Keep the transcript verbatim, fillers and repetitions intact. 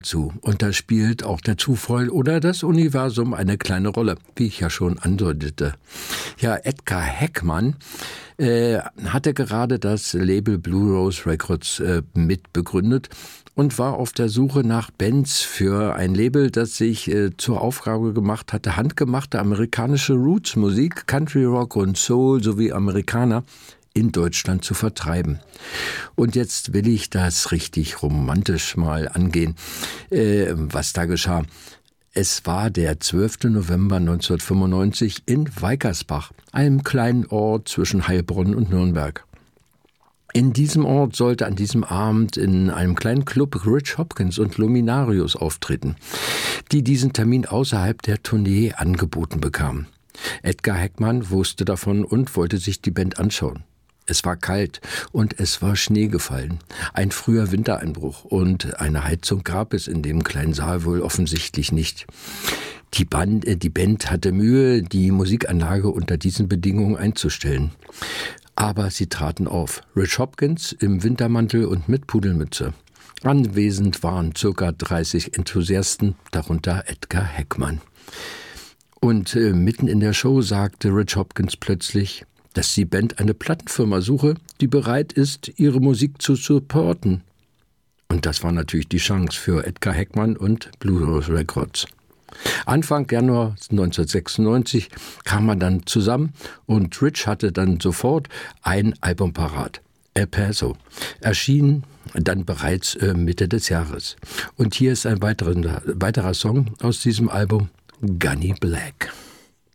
zu. Und da spielt auch der Zufall oder das Universum eine kleine Rolle, wie ich ja schon andeutete. Ja, Edgar Heckmann äh, hatte gerade das Label Blue Rose Records äh, mitbegründet und war auf der Suche nach Bands für ein Label, das sich äh, zur Aufgabe gemacht hatte, handgemachte amerikanische Roots-Musik, Country Rock und Soul sowie Amerikaner in Deutschland zu vertreiben. Und jetzt will ich das richtig romantisch mal angehen, äh, was da geschah. Es war der zwölften November neunzehnhundertfünfundneunzig in Weikersbach, einem kleinen Ort zwischen Heilbronn und Nürnberg. In diesem Ort sollte an diesem Abend in einem kleinen Club Rich Hopkins und Luminarius auftreten, die diesen Termin außerhalb der Tournee angeboten bekamen. Edgar Heckmann wusste davon und wollte sich die Band anschauen. Es war kalt und es war Schnee gefallen, ein früher Wintereinbruch und eine Heizung gab es in dem kleinen Saal wohl offensichtlich nicht. Die Band, die Band hatte Mühe, die Musikanlage unter diesen Bedingungen einzustellen. Aber sie traten auf. Rich Hopkins im Wintermantel und mit Pudelmütze. Anwesend waren ca. dreißig Enthusiasten, darunter Edgar Heckmann. Und äh, mitten in der Show sagte Rich Hopkins plötzlich, dass die Band eine Plattenfirma suche, die bereit ist, ihre Musik zu supporten. Und das war natürlich die Chance für Edgar Heckmann und Blue Rose Records. Anfang Januar neunzehnhundertsechsundneunzig kam man dann zusammen und Rich hatte dann sofort ein Album parat. El Paso erschien dann bereits äh, Mitte des Jahres. Und hier ist ein weiterer, weiterer Song aus diesem Album, Gunny Black.